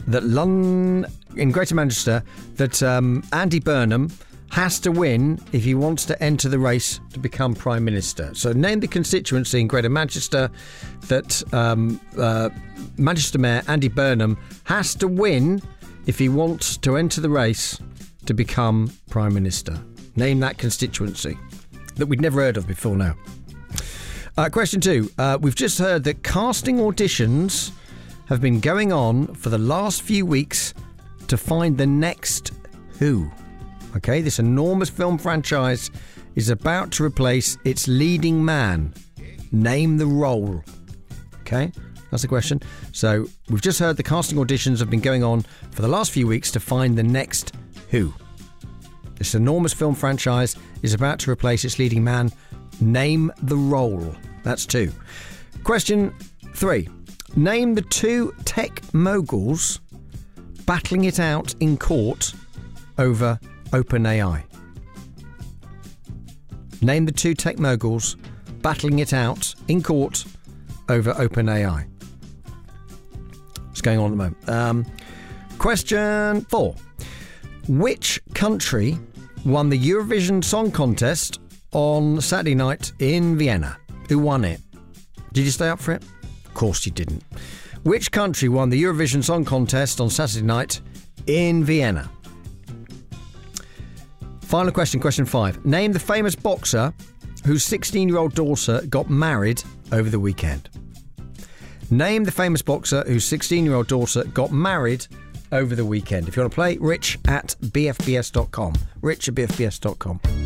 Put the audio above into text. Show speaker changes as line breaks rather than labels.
that in Greater Manchester that Andy Burnham has to win if he wants to enter the race to become Prime Minister. So name the constituency in Greater Manchester that Manchester Mayor Andy Burnham has to win if he wants to enter the race to become Prime Minister. Name that constituency that we'd never heard of before now. Question 2. We've just heard that casting auditions have been going on for the last few weeks to find the next Who. Okay, this enormous film franchise is about to replace its leading man. Name the role. Okay, that's the question. So we've just heard the casting auditions have been going on for the last few weeks to find the next Who. This enormous film franchise is about to replace its leading man. Name the role. That's 2. Question 3. Name the 2 tech moguls battling it out in court over OpenAI. Name the 2 tech moguls battling it out in court over OpenAI. What's going on at the moment? Question 4. Which country won the Eurovision Song Contest on Saturday night in Vienna? Who won it? Did you stay up for it? Of course you didn't. Which country won the Eurovision Song Contest on Saturday night in Vienna? Final question, question 5. Name the famous boxer whose 16-year-old daughter got married over the weekend. Name the famous boxer whose 16-year-old daughter got married over the weekend. If you want to play, rich@bfbs.com. rich@bfbs.com.